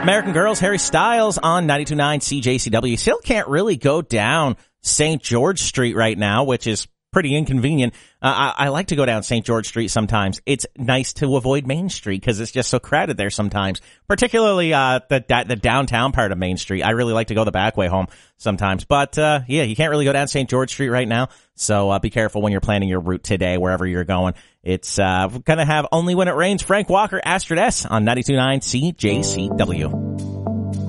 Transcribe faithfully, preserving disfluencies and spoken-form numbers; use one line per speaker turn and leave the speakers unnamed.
American Girls, Harry Styles on ninety-two point nine C J C W. Still can't really go down Saint George Street right now, which is pretty inconvenient. Uh, I, I like to go down Saint George Street sometimes. It's nice to avoid Main Street because it's just so crowded there sometimes, particularly uh the the downtown part of Main Street. I really like to go the back way home sometimes. But uh yeah, you can't really go down Saint George Street right now. So uh, be careful when you're planning your route today, wherever you're going. It's uh going to have Only When It Rains. Frank Walker, Astrid S on ninety-two point nine C J C W.